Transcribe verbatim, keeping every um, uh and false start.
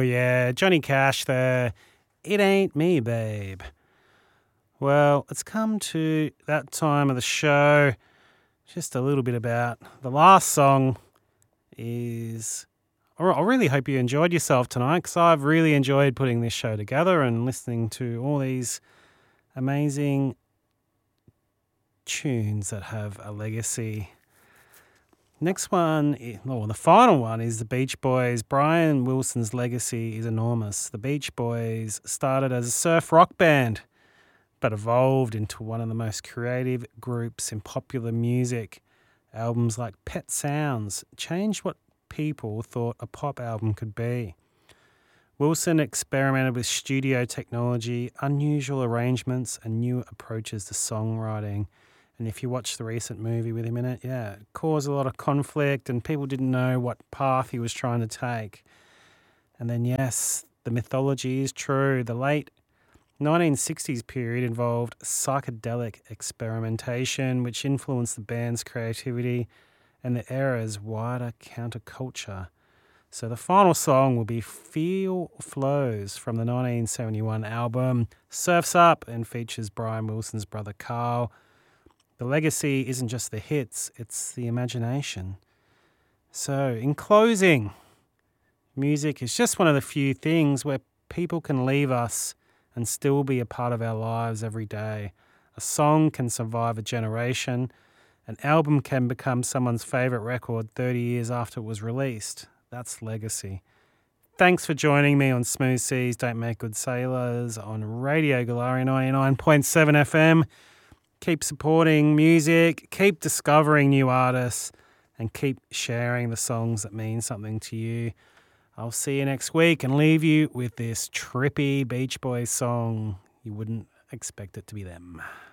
yeah, Johnny Cash there. It ain't me, babe. Well, it's come to that time of the show. Just a little bit about the last song is... I really hope you enjoyed yourself tonight, because I've really enjoyed putting this show together and listening to all these amazing tunes that have a legacy. Next one, or the final one, is the Beach Boys. Brian Wilson's legacy is enormous. The Beach Boys started as a surf rock band, but evolved into one of the most creative groups in popular music. Albums like Pet Sounds changed what people thought a pop album could be. Wilson experimented with studio technology, unusual arrangements, and new approaches to songwriting. And if you watch the recent movie with him in it, yeah, it caused a lot of conflict and people didn't know what path he was trying to take. And then, yes, the mythology is true. The late nineteen sixties period involved psychedelic experimentation, which influenced the band's creativity and the era's wider counterculture. So the final song will be Feel Flows from the nineteen seventy-one album Surf's Up, and features Brian Wilson's brother Carl. The legacy isn't just the hits, it's the imagination. So in closing, music is just one of the few things where people can leave us and still be a part of our lives every day. A song can survive a generation. An album can become someone's favourite record thirty years after it was released. That's legacy. Thanks for joining me on Smooth Seas Don't Make Good Sailors on Radio Galari ninety-nine point seven F M. Keep supporting music, keep discovering new artists, and keep sharing the songs that mean something to you. I'll see you next week and leave you with this trippy Beach Boys song. You wouldn't expect it to be them.